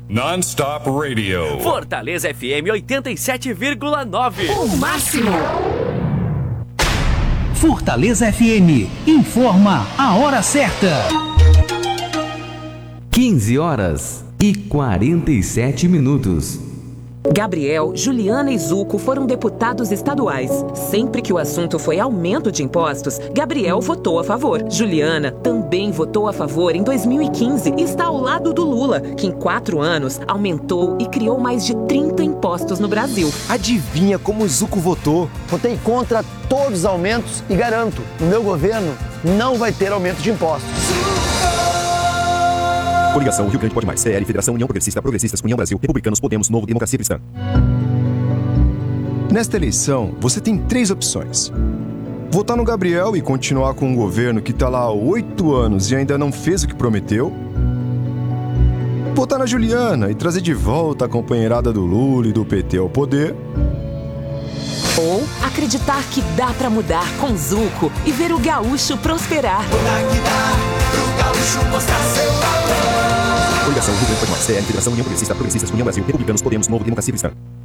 Non-stop radio. Fortaleza FM 87,9. O máximo. Fortaleza FM informa a hora certa. 15h47. Gabriel, Juliana e Zuco foram deputados estaduais. Sempre que o assunto foi aumento de impostos, Gabriel votou a favor. Juliana também votou a favor em 2015 e está ao lado do Lula, que em 4 anos aumentou e criou mais de 30 impostos no Brasil. Adivinha como o Zuco votou? Votei contra todos os aumentos e garanto, no meu governo não vai ter aumento de impostos. Coligação Rio Grande Pode Mais, CL, Federação União Progressista, Progressistas, União Brasil, Republicanos, Podemos, Novo, Democracia Cristã. Nesta eleição, você tem 3 opções. Votar no Gabriel e continuar com um governo que está lá há 8 anos e ainda não fez o que prometeu. Votar na Juliana e trazer de volta a companheirada do Lula e do PT ao poder. Ou acreditar que dá pra mudar com Zuco e ver o gaúcho prosperar. Mudar que dá pro gaúcho mostrar seu valor. Coligação Rio Grande Pode Mais, CL, Federação União Progressista, Progressistas, União Brasil, Republicanos, Podemos, Novo, Democracia Cristã.